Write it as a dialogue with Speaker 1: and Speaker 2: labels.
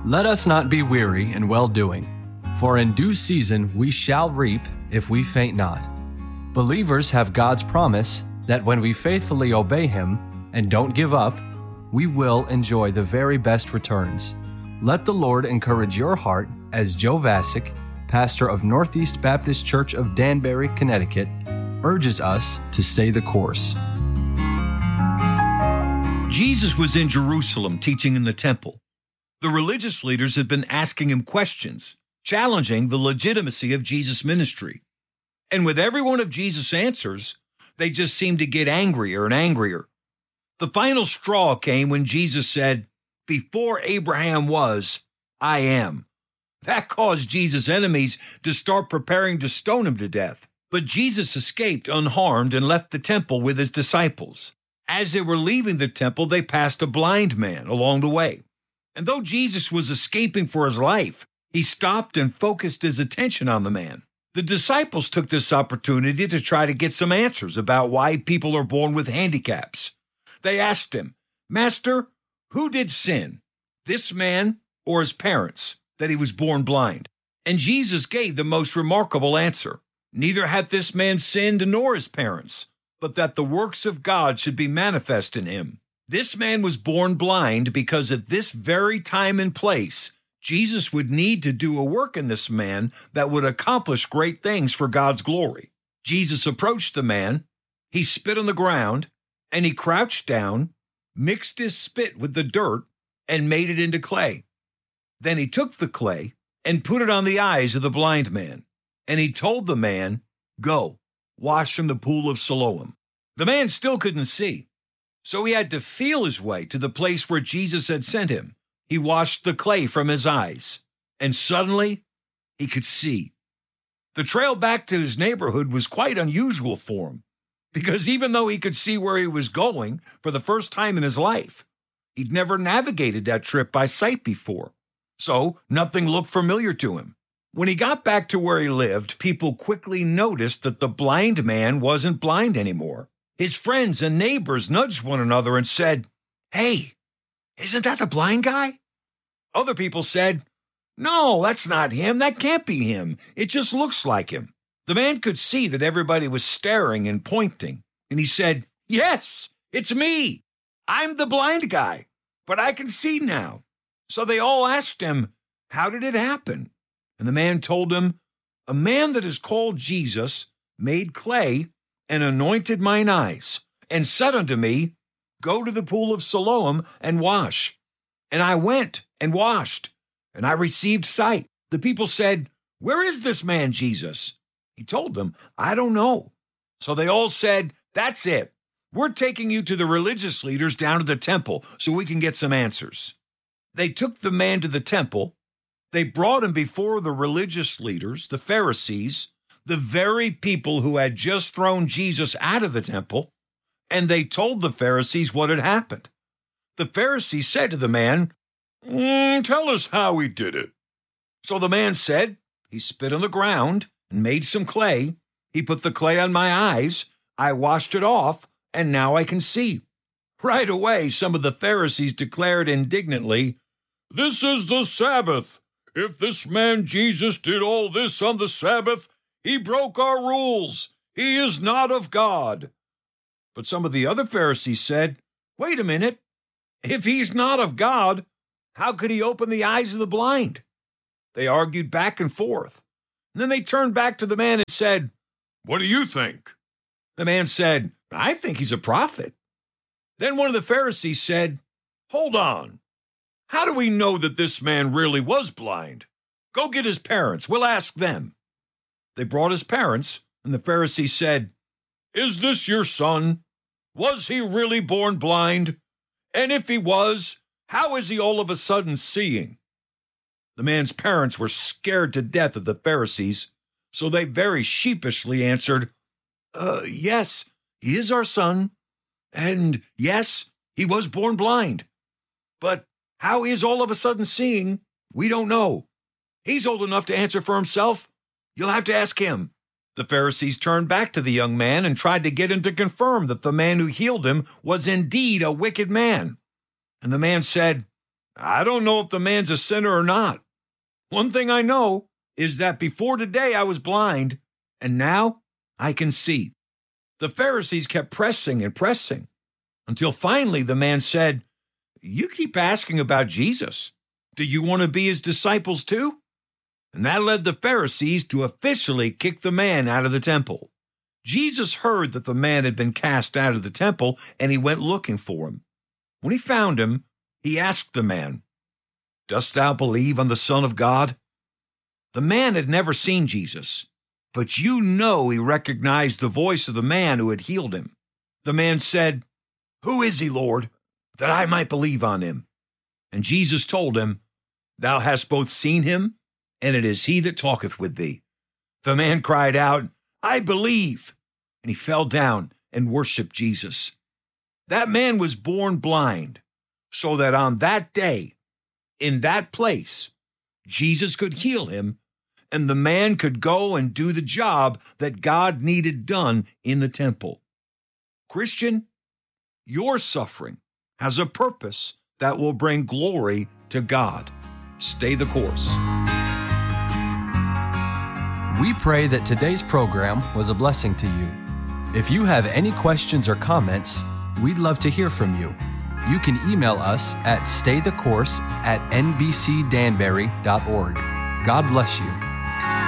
Speaker 1: Let us not be weary in well-doing, for in due season we shall reap if we faint not. Believers have God's promise that when we faithfully obey Him and don't give up, we will enjoy the very best returns. Let the Lord encourage your heart as Joe Vasick, pastor of Northeast Baptist Church of Danbury, Connecticut, urges us to stay the course.
Speaker 2: Jesus was in Jerusalem teaching in the temple. The religious leaders had been asking him questions, challenging the legitimacy of Jesus' ministry. And with every one of Jesus' answers, they just seemed to get angrier and angrier. The final straw came when Jesus said, "Before Abraham was, I am." That caused Jesus' enemies to start preparing to stone him to death. But Jesus escaped unharmed and left the temple with his disciples. As they were leaving the temple, they passed a blind man along the way. And though Jesus was escaping for his life, he stopped and focused his attention on the man. The disciples took this opportunity to try to get some answers about why people are born with handicaps. They asked him, "Master, who did sin, this man or his parents, that he was born blind?" And Jesus gave the most remarkable answer. Neither had this man sinned nor his parents, but that the works of God should be manifest in him. This man was born blind because at this very time and place, Jesus would need to do a work in this man that would accomplish great things for God's glory. Jesus approached the man, he spit on the ground, and he crouched down, mixed his spit with the dirt, and made it into clay. Then he took the clay and put it on the eyes of the blind man, and he told the man, "Go, wash from the pool of Siloam." The man still couldn't see, so he had to feel his way to the place where Jesus had sent him. He washed the clay from his eyes, and suddenly he could see. The trail back to his neighborhood was quite unusual for him, because even though he could see where he was going for the first time in his life, he'd never navigated that trip by sight before, so nothing looked familiar to him. When he got back to where he lived, people quickly noticed that the blind man wasn't blind anymore. His friends and neighbors nudged one another and said, "Hey, isn't that the blind guy?" Other people said, "No, that's not him. That can't be him. It just looks like him." The man could see that everybody was staring and pointing, and he said, "Yes, it's me. I'm the blind guy, but I can see now." So they all asked him, "How did it happen?" And the man told them, "A man that is called Jesus made clay and anointed mine eyes, and said unto me, 'Go to the pool of Siloam and wash.' And I went and washed, and I received sight." The people said, "Where is this man Jesus?" He told them, "I don't know." So they all said, "That's it. We're taking you to the religious leaders down to the temple so we can get some answers." They took the man to the temple. They brought him before the religious leaders, the Pharisees, the very people who had just thrown Jesus out of the temple, and they told the Pharisees what had happened. The Pharisees said to the man, "Tell us how he did it." So the man said, "He spit on the ground and made some clay. He put the clay on my eyes. I washed it off, and now I can see." Right away, some of the Pharisees declared indignantly, "This is the Sabbath. If this man Jesus did all this on the Sabbath, he broke our rules. He is not of God." But some of the other Pharisees said, "Wait a minute. If he's not of God, how could he open the eyes of the blind?" They argued back and forth. And then they turned back to the man and said, "What do you think?" The man said, "I think he's a prophet." Then one of the Pharisees said, "Hold on. How do we know that this man really was blind? Go get his parents. We'll ask them." They brought his parents, and the Pharisee said, "Is this your son? Was he really born blind? And if he was, how is he all of a sudden seeing?" The man's parents were scared to death of the Pharisees, so they very sheepishly answered, "Yes, he is our son, and yes, he was born blind. But how he is all of a sudden seeing, we don't know. He's old enough to answer for himself. You'll have to ask him." The Pharisees turned back to the young man and tried to get him to confirm that the man who healed him was indeed a wicked man. And the man said, I don't know if the man's a sinner or not. One thing I know is that before today I was blind, and now I can see." The Pharisees kept pressing and pressing until finally the man said, "You keep asking about Jesus. Do you want to be his disciples too?" And that led the Pharisees to officially kick the man out of the temple. Jesus heard that the man had been cast out of the temple, and he went looking for him. When he found him, he asked the man, "Dost thou believe on the Son of God?" The man had never seen Jesus, but he recognized the voice of the man who had healed him. The man said, "Who is he, Lord, that I might believe on him?" And Jesus told him, "Thou hast both seen him, and it is he that talketh with thee." The man cried out, "I believe," and he fell down and worshiped Jesus. That man was born blind, so that on that day, in that place, Jesus could heal him, and the man could go and do the job that God needed done in the temple. Christian, your suffering has a purpose that will bring glory to God. Stay the course.
Speaker 1: We pray that today's program was a blessing to you. If you have any questions or comments, we'd love to hear from you. You can email us at staythecourse@nbcdanbury.org. God bless you.